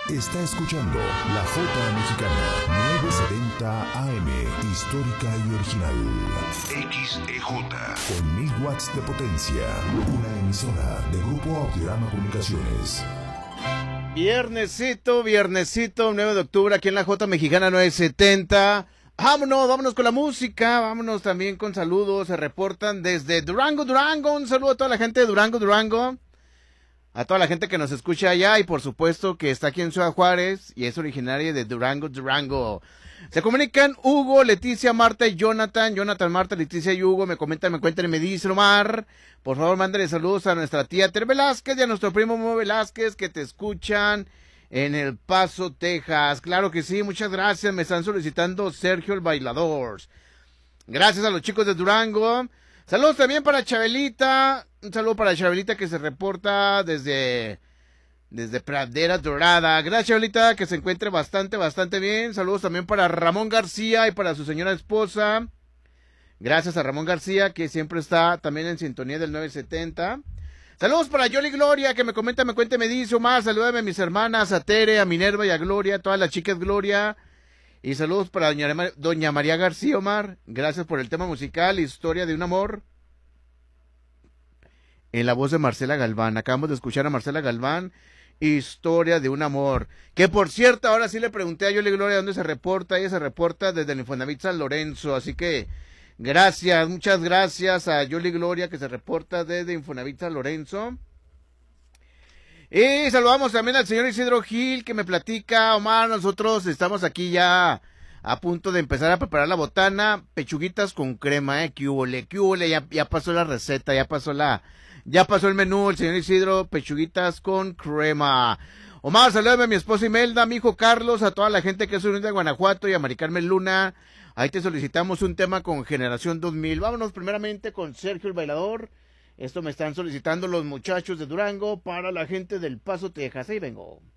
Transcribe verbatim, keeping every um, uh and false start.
Está escuchando La Jota Mexicana, novecientos setenta A M, histórica y original. X E J, con mil watts de potencia. Una emisora de Grupo Audiorama Comunicaciones. Viernesito, viernesito, nueve de octubre, aquí en La Jota Mexicana novecientos setenta. Vámonos, vámonos con la música, vámonos también con saludos. Se reportan desde Durango, Durango. Un saludo a toda la gente de Durango, Durango. A toda la gente que nos escucha allá y por supuesto que está aquí en Ciudad Juárez y es originaria de Durango, Durango. Se comunican Hugo, Leticia, Marta y Jonathan. Jonathan, Marta, Leticia y Hugo me comentan, me cuentan y me dicen, Omar, por favor, mándale saludos a nuestra tía Tere Velázquez y a nuestro primo Mo Velázquez que te escuchan en El Paso, Texas. Claro que sí, muchas gracias. Me están solicitando Sergio el Bailador. Gracias a los chicos de Durango. Saludos también para Chabelita. Un saludo para Chabelita que se reporta desde, desde Pradera Dorada. Gracias, Chabelita, que se encuentre bastante, bastante bien. Saludos también para Ramón García y para su señora esposa. Gracias a Ramón García, que siempre está también en sintonía del novecientos setenta. Saludos para Yoli Gloria, que me comenta, me cuenta, me dice, Omar, salúdame a mis hermanas, a Tere, a Minerva y a Gloria, a todas las chicas Gloria. Y saludos para doña, doña María García, Omar. Gracias por el tema musical, Historia de un Amor. En la voz de Marcela Galván. Acabamos de escuchar a Marcela Galván, Historia de un Amor. Que por cierto, ahora sí le pregunté a Yoli Gloria dónde se reporta. Ella se reporta desde el Infonavit San Lorenzo. Así que gracias, muchas gracias a Yoli Gloria que se reporta desde Infonavit San Lorenzo. Y saludamos también al señor Isidro Gil que me platica, Omar, nosotros estamos aquí ya a punto de empezar a preparar la botana, pechuguitas con crema, eh, que hubole, que hubole, ya, ya pasó la receta, ya pasó la, ya pasó el menú, el señor Isidro, pechuguitas con crema. Omar, saludame a mi esposa Imelda, a mi hijo Carlos, a toda la gente que es unida de Guanajuato y a Mari Carmen Luna. Ahí te solicitamos un tema con Generación dos mil. Vámonos primeramente con Sergio el Bailador. Esto me están solicitando los muchachos de Durango para la gente del Paso, Texas. Ahí vengo.